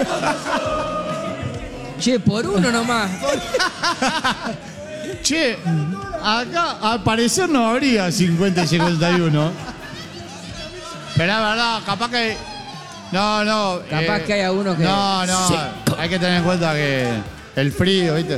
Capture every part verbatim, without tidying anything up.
Che, por uno nomás. Che, acá al parecer no habría cincuenta y cincuenta y uno. Pero es verdad, capaz que... No, no. Capaz eh, que haya uno que... No, no. Sí. Hay que tener en cuenta que el frío, ¿viste?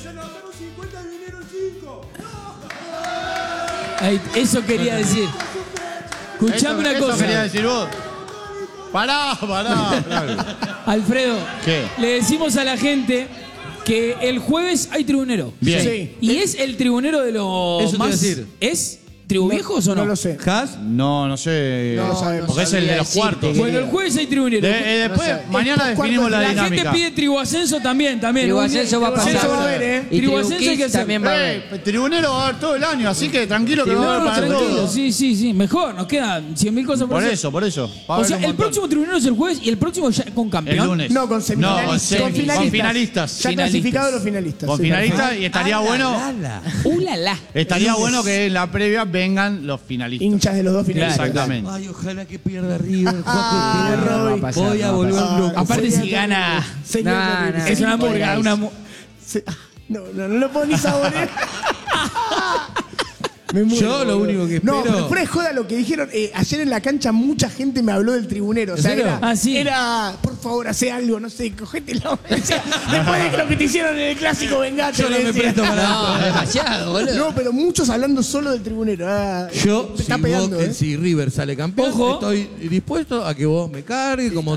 Ahí, eso quería decir. Escuchame una eso cosa. quería decir vos. Pará, pará. Alfredo, ¿Qué? le decimos a la gente que el jueves hay tribunero. Bien. Sí. Y es el tribunero de los Eso te iba a más... decir. ¿Es tribuviejos o no? No lo sé. ¿Has? No, no sé. No lo sabemos. Porque es el de los Sabía cuartos. decirte Bueno, el jueves hay tribunero. De- eh, después, No sé. mañana Estos definimos cuartos la de La dinámica. gente pide tribuascenso también, también. Tribuascenso va a pasar. Tribuascenso va a haber, ¿eh? Y Tribuascenso hay que Tribuquís hacer. también va a haber. Eh, tribunero va a haber todo el año, así que tranquilo que va a No, haber no, para tranquilo. todos. Sí, sí, sí. Mejor, nos quedan cien mil cosas por, Por hacer. eso, por eso. Va a O haber sea, un el montón. próximo tribunero es el jueves y el próximo ya con campeón. El lunes. No, con semifinalistas. No, con, con semi- finalistas. con finalistas. Ya Finalistas. clasificados los finalistas. Con sí. finalistas y estaría bueno. ¡Uh, la, la! Estaría bueno que en la previa vengan los finalistas. Hinchas de los dos finalistas. Exactamente. Ay, ojalá que pierda River. Ah, Juaco, no va a pasar, voy a no va a volver pasar. loco. Aparte, Sería si gana... Sería No, terrible. no, Es una no, hamburguesa, no, una... mu- Se- No, no, no lo puedo ni saborear. Me muero, Yo lo boludo. único que No, espero- pero fuera de joda lo que dijeron. eh, ayer en la cancha mucha gente me habló del tribunero. O sea, ¿En serio? era, Ah, sí. era, por favor, hace algo, no sé, cogételo. Decía, después de lo que te hicieron en el clásico Vengate. Yo no le me decía. presto para No, esto. demasiado, boludo. No, pero muchos hablando solo del tribunero. Ah, Yo, te si, está pegando, vos- ¿eh? si River sale campeón, Ojo. estoy dispuesto a que vos me cargues como